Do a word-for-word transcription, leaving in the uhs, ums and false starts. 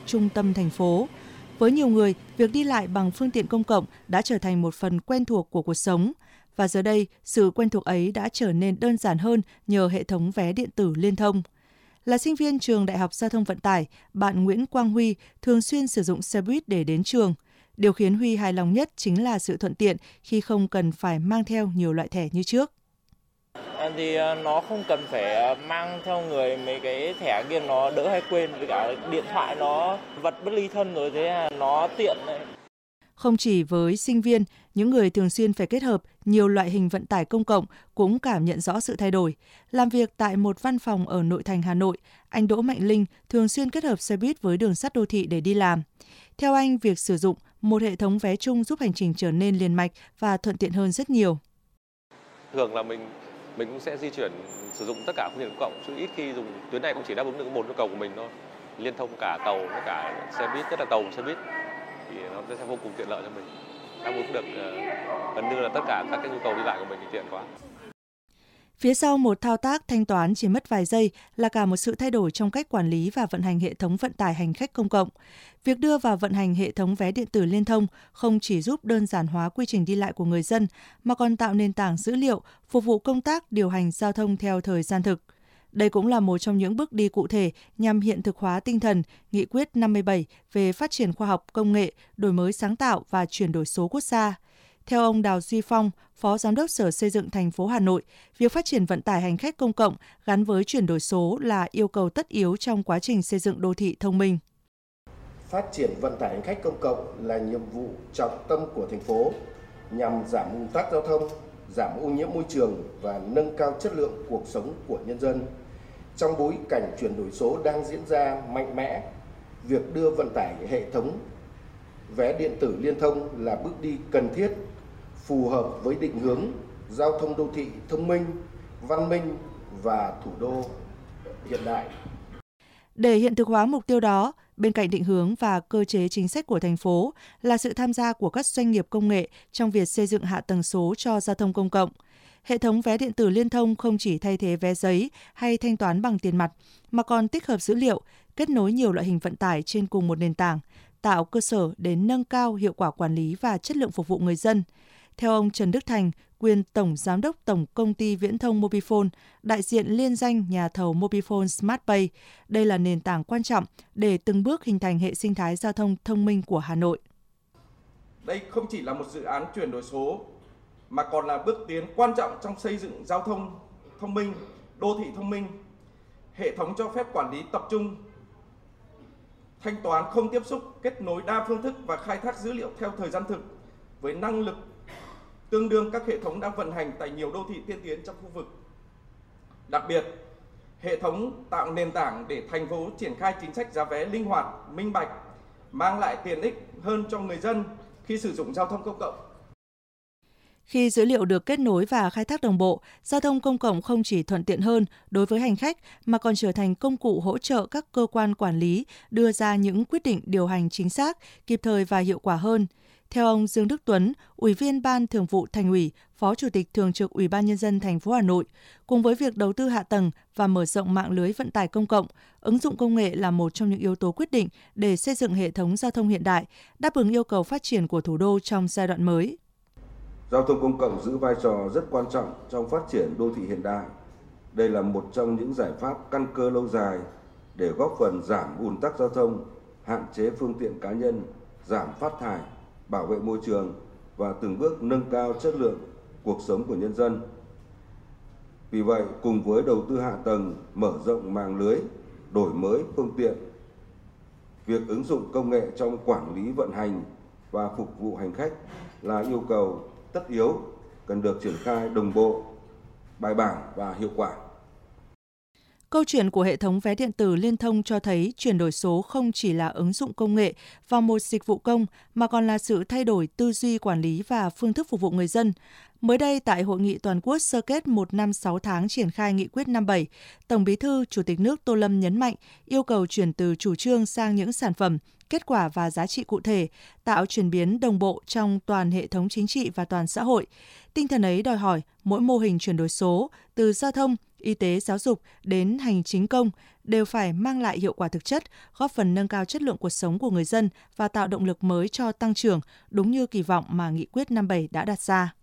trung tâm thành phố. Với nhiều người, việc đi lại bằng phương tiện công cộng đã trở thành một phần quen thuộc của cuộc sống. Và giờ đây, sự quen thuộc ấy đã trở nên đơn giản hơn nhờ hệ thống vé điện tử liên thông. Là sinh viên trường Đại học Giao thông Vận tải, bạn Nguyễn Quang Huy thường xuyên sử dụng xe buýt để đến trường. Điều khiến Huy hài lòng nhất chính là sự thuận tiện khi không cần phải mang theo nhiều loại thẻ như trước. Thì nó không cần phải mang theo người mấy cái thẻ kia, nó đỡ hay quên, với cả điện thoại nó vật bất ly thân rồi, thế là nó tiện đấy. Không chỉ với sinh viên, những người thường xuyên phải kết hợp nhiều loại hình vận tải công cộng cũng cảm nhận rõ sự thay đổi. Làm việc tại một văn phòng ở nội thành Hà Nội, anh Đỗ Mạnh Linh thường xuyên kết hợp xe buýt với đường sắt đô thị để đi làm. Theo anh, việc sử dụng một hệ thống vé chung giúp hành trình trở nên liền mạch và thuận tiện hơn rất nhiều. Thường là mình mình cũng sẽ di chuyển sử dụng tất cả phương tiện công cộng, chứ ít khi dùng tuyến này cũng chỉ đáp ứng được một nhu cầu của mình thôi. Liên thông cả tàu với cả xe buýt, nhất là tàu và xe buýt thì nó sẽ vô cùng tiện lợi cho mình. Đáp ứng được uh, gần như là tất cả các cái nhu cầu đi lại của mình thì tiện quá. Phía sau một thao tác thanh toán chỉ mất vài giây là cả một sự thay đổi trong cách quản lý và vận hành hệ thống vận tải hành khách công cộng. Việc đưa vào vận hành hệ thống vé điện tử liên thông không chỉ giúp đơn giản hóa quy trình đi lại của người dân, mà còn tạo nền tảng dữ liệu phục vụ công tác điều hành giao thông theo thời gian thực. Đây cũng là một trong những bước đi cụ thể nhằm hiện thực hóa tinh thần Nghị quyết năm mươi bảy về phát triển khoa học công nghệ, đổi mới sáng tạo và chuyển đổi số quốc gia. Theo ông Đào Duy Phong, Phó Giám đốc Sở Xây dựng thành phố Hà Nội, việc phát triển vận tải hành khách công cộng gắn với chuyển đổi số là yêu cầu tất yếu trong quá trình xây dựng đô thị thông minh. Phát triển vận tải hành khách công cộng là nhiệm vụ trọng tâm của thành phố nhằm giảm ùn tắc giao thông, giảm ô nhiễm môi trường và nâng cao chất lượng cuộc sống của nhân dân. Trong bối cảnh chuyển đổi số đang diễn ra mạnh mẽ, việc đưa vận tải hệ thống vé điện tử liên thông là bước đi cần thiết, phù hợp với định hướng giao thông đô thị thông minh, văn minh và thủ đô hiện đại. Để hiện thực hóa mục tiêu đó, bên cạnh định hướng và cơ chế chính sách của thành phố là sự tham gia của các doanh nghiệp công nghệ trong việc xây dựng hạ tầng số cho giao thông công cộng. Hệ thống vé điện tử liên thông không chỉ thay thế vé giấy hay thanh toán bằng tiền mặt, mà còn tích hợp dữ liệu, kết nối nhiều loại hình vận tải trên cùng một nền tảng, tạo cơ sở để nâng cao hiệu quả quản lý và chất lượng phục vụ người dân. Theo ông Trần Đức Thành, quyền Tổng Giám đốc Tổng Công ty Viễn thông Mobifone, đại diện liên danh nhà thầu Mobifone SmartPay, đây là nền tảng quan trọng để từng bước hình thành hệ sinh thái giao thông thông minh của Hà Nội. Đây không chỉ là một dự án chuyển đổi số, mà còn là bước tiến quan trọng trong xây dựng giao thông thông minh, đô thị thông minh. Hệ thống cho phép quản lý tập trung, thanh toán không tiếp xúc, kết nối đa phương thức và khai thác dữ liệu theo thời gian thực với năng lực tương đương các hệ thống đang vận hành tại nhiều đô thị tiên tiến trong khu vực. Đặc biệt, hệ thống tạo nền tảng để thành phố triển khai chính sách giá vé linh hoạt, minh bạch, mang lại tiện ích hơn cho người dân khi sử dụng giao thông công cộng. Khi dữ liệu được kết nối và khai thác đồng bộ, giao thông công cộng không chỉ thuận tiện hơn đối với hành khách mà còn trở thành công cụ hỗ trợ các cơ quan quản lý đưa ra những quyết định điều hành chính xác, kịp thời và hiệu quả hơn. Theo ông Dương Đức Tuấn, Ủy viên Ban Thường vụ Thành ủy, Phó Chủ tịch Thường trực Ủy ban Nhân dân thành phố Hà Nội, cùng với việc đầu tư hạ tầng và mở rộng mạng lưới vận tải công cộng, ứng dụng công nghệ là một trong những yếu tố quyết định để xây dựng hệ thống giao thông hiện đại, đáp ứng yêu cầu phát triển của thủ đô trong giai đoạn mới. Giao thông công cộng giữ vai trò rất quan trọng trong phát triển đô thị hiện đại. Đây là một trong những giải pháp căn cơ lâu dài để góp phần giảm ùn tắc giao thông, hạn chế phương tiện cá nhân, giảm phát thải, bảo vệ môi trường và từng bước nâng cao chất lượng cuộc sống của nhân dân. Vì vậy, cùng với đầu tư hạ tầng, mở rộng mạng lưới, đổi mới phương tiện, việc ứng dụng công nghệ trong quản lý vận hành và phục vụ hành khách là yêu cầu tất yếu cần được triển khai đồng bộ, bài bản và hiệu quả. Câu chuyện của hệ thống vé điện tử liên thông cho thấy chuyển đổi số không chỉ là ứng dụng công nghệ vào một dịch vụ công mà còn là sự thay đổi tư duy quản lý và phương thức phục vụ người dân. Mới đây tại Hội nghị Toàn quốc sơ kết một năm sáu tháng triển khai Nghị quyết năm mươi bảy, Tổng Bí thư Chủ tịch nước Tô Lâm nhấn mạnh yêu cầu chuyển từ chủ trương sang những sản phẩm, kết quả và giá trị cụ thể, tạo chuyển biến đồng bộ trong toàn hệ thống chính trị và toàn xã hội. Tinh thần ấy đòi hỏi mỗi mô hình chuyển đổi số, từ giao thông y tế, giáo dục đến hành chính công đều phải mang lại hiệu quả thực chất, góp phần nâng cao chất lượng cuộc sống của người dân và tạo động lực mới cho tăng trưởng, đúng như kỳ vọng mà Nghị quyết năm bảy đã đặt ra.